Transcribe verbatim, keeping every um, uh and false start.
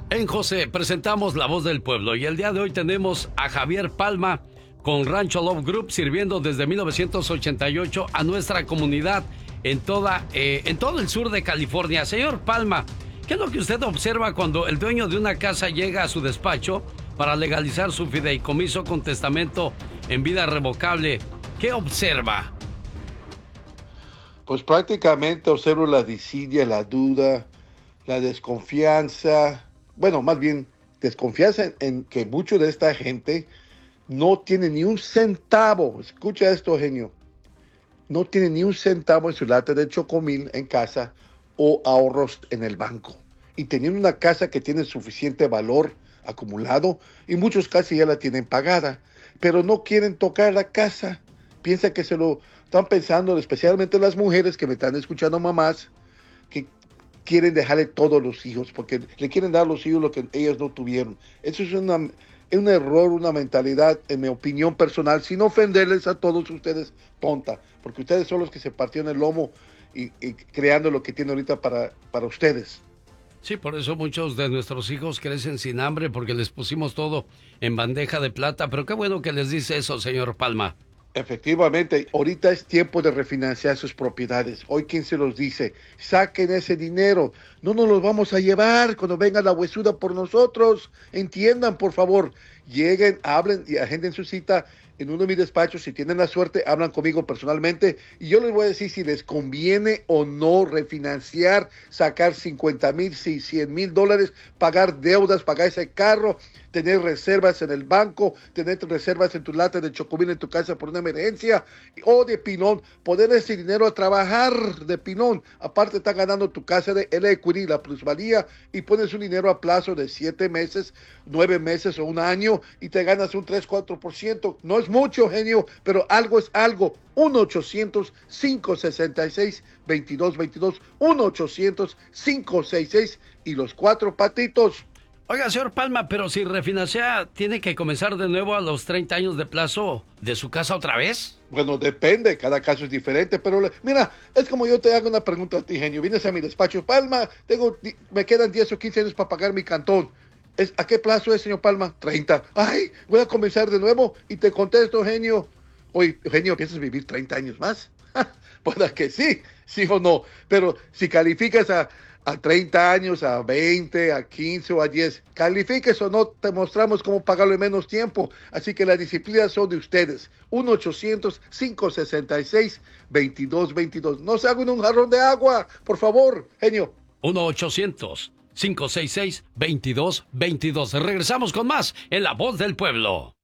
En José presentamos La Voz del Pueblo y el día de hoy tenemos a Javier Palma con Rancho Love Group sirviendo desde mil novecientos ochenta y ocho a nuestra comunidad en, toda, eh, en todo el sur de California. Señor Palma, ¿qué es lo que usted observa cuando el dueño de una casa llega a su despacho para legalizar su fideicomiso con testamento en vida revocable? ¿Qué observa? Pues prácticamente observo la desidia, la duda, la desconfianza, bueno, más bien desconfianza en, en que mucho de esta gente no tiene ni un centavo, escucha esto, genio, no tiene ni un centavo en su lata de chocomil en casa o ahorros en el banco. Y teniendo una casa que tiene suficiente valor acumulado, y muchos casi ya la tienen pagada, pero no quieren tocar la casa. Piensan que se lo están pensando, especialmente las mujeres que me están escuchando, mamás, que quieren dejarle todos los hijos, porque le quieren dar a los hijos lo que ellos no tuvieron. Eso es una, un error, una mentalidad, en mi opinión personal, sin ofenderles a todos ustedes, tonta, porque ustedes son los que se partieron el lomo y, y creando lo que tienen ahorita para, para ustedes. Sí, por eso muchos de nuestros hijos crecen sin hambre, porque les pusimos todo en bandeja de plata, pero qué bueno que les dice eso, señor Palma. Efectivamente, ahorita es tiempo de refinanciar sus propiedades. Hoy, ¿quién se los dice? Saquen ese dinero. No nos los vamos a llevar cuando venga la huesuda por nosotros. Entiendan, por favor. Lleguen, hablen y agenden su cita en uno de mis despachos. Si tienen la suerte, hablan conmigo personalmente y yo les voy a decir si les conviene o no refinanciar, sacar cincuenta mil, cien mil dólares, pagar deudas, pagar ese carro, tener reservas en el banco, tener reservas en tu lata de chocomil en tu casa por una emergencia, o de pilón, poner ese dinero a trabajar de pilón. Aparte está ganando tu casa de el equity, la plusvalía, y pones un dinero a plazo de siete meses, nueve meses o un año y te ganas un tres, cuatro por ciento. No es mucho, genio, pero algo es algo. uno ochocientos, cinco sesenta y seis, veintidós veintidós, uno ochocientos, cinco sesenta y seis y los cuatro patitos. Oiga, señor Palma, pero si refinancia, ¿tiene que comenzar de nuevo a los treinta años de plazo de su casa otra vez? Bueno, depende, cada caso es diferente, pero le, mira, es como yo te hago una pregunta a ti, genio. Vienes a mi despacho, Palma, tengo, me quedan diez o quince años para pagar mi cantón. ¿Es, ¿A qué plazo es, señor Palma? treinta. Ay, voy a comenzar de nuevo y te contesto, genio. Oye, genio, ¿piensas vivir treinta años más? Puede que sí, sí o no, pero si calificas a... a treinta años, a veinte, a quince o a diez. Califiques o no, te mostramos cómo pagarlo en menos tiempo. Así que las disciplinas son de ustedes. uno ochocientos, cinco sesenta y seis, veintidós veintidós. No se hagan un jarrón de agua, por favor, genio. uno ochocientos, cinco sesenta y seis, veintidós veintidós. Regresamos con más en La Voz del Pueblo.